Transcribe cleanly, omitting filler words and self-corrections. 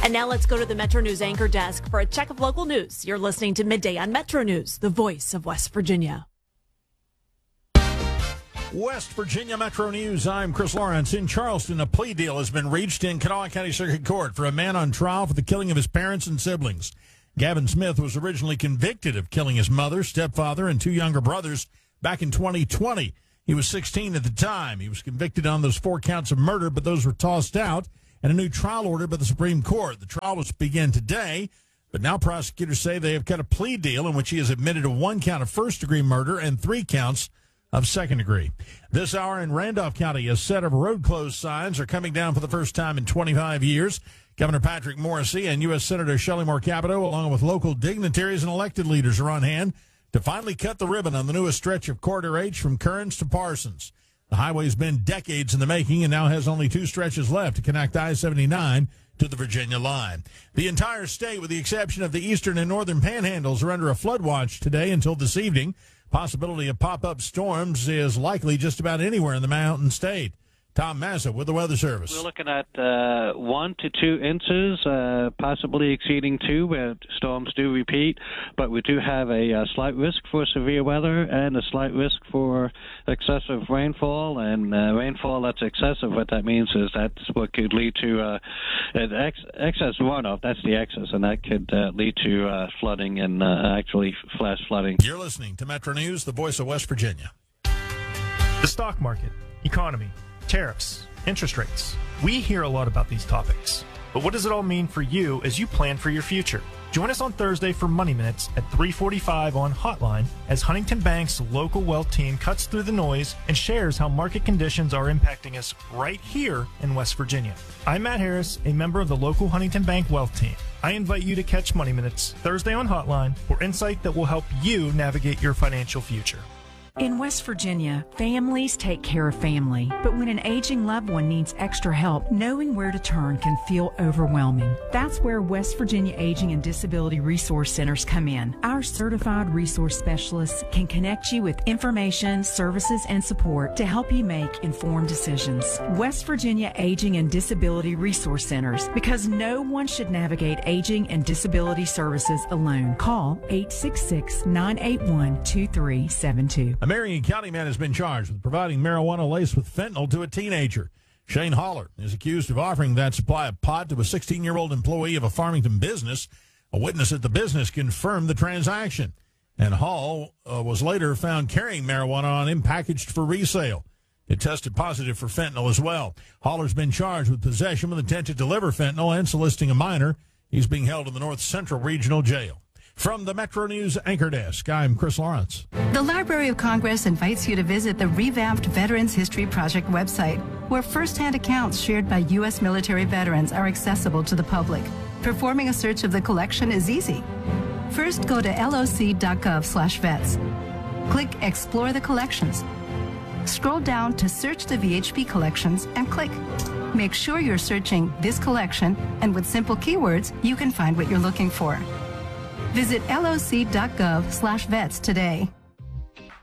And now let's go to the Metro News anchor desk for a check of local news. You're listening to Midday on Metro News, the voice of West Virginia. West Virginia Metro News, I'm Chris Lawrence. In Charleston, a plea deal has been reached in Kanawha County Circuit Court for a man on trial for the killing of his parents and siblings. Gavin Smith was originally convicted of killing his mother, stepfather, and two younger brothers back in 2020. He was 16 at the time. He was convicted on those 4 counts of murder, but those were tossed out and a new trial order by the Supreme Court. The trial was to begin today, but now prosecutors say they have cut a plea deal in which he has admitted to 1 count of first-degree murder and 3 counts of second degree. This hour in Randolph County, a set of road closed signs are coming down for the first time in 25 years. Governor Patrick Morrisey and U.S. Senator Shelley Moore Capito, along with local dignitaries and elected leaders, are on hand to finally cut the ribbon on the newest stretch of Corridor H from Kearns to Parsons. The highway's been decades in the making and now has only 2 stretches left to connect I-79 to the Virginia line. The entire state, with the exception of the eastern and northern panhandles, are under a flood watch today until this evening. Possibility of pop-up storms is likely just about anywhere in the Mountain State. Tom Massa with the Weather Service. We're looking at 1 to 2 inches, possibly exceeding 2 where storms do repeat, but we do have a slight risk for severe weather and a slight risk for excessive rainfall, and rainfall that's excessive, what that means is that's what could lead to excess runoff. That's the excess, and that could lead to flooding and actually flash flooding. You're listening to Metro News, the voice of West Virginia. The stock market, economy, tariffs, interest rates. We hear a lot about these topics. But what does it all mean for you as you plan for your future? Join us on Thursday for Money Minutes at 3:45 on Hotline as Huntington Bank's local wealth team cuts through the noise and shares how market conditions are impacting us right here in West Virginia. I'm Matt Harris, a member of the local Huntington Bank wealth team. I invite you to catch Money Minutes Thursday on Hotline for insight that will help you navigate your financial future. In West Virginia, families take care of family, but when an aging loved one needs extra help, knowing where to turn can feel overwhelming. That's where West Virginia Aging and Disability Resource Centers come in. Our certified resource specialists can connect you with information, services, and support to help you make informed decisions. West Virginia Aging and Disability Resource Centers, because no one should navigate aging and disability services alone. Call 866-981-2372. A Marion County man has been charged with providing marijuana laced with fentanyl to a teenager. Shane Haller is accused of offering that supply of pot to a 16-year-old employee of a Farmington business. A witness at the business confirmed the transaction. And Hall was later found carrying marijuana on him packaged for resale. It tested positive for fentanyl as well. Haller's been charged with possession with intent to deliver fentanyl and soliciting a minor. He's being held in the North Central Regional Jail. From the Metro News Anchor Desk, I'm Chris Lawrence. The Library of Congress invites you to visit the revamped Veterans History Project website, where first-hand accounts shared by U.S. military veterans are accessible to the public. Performing a search of the collection is easy. First, go to loc.gov/vets. Click Explore the Collections. Scroll down to Search the VHP Collections and click. Make sure you're searching this collection, and with simple keywords, you can find what you're looking for. Visit loc.gov/vets today.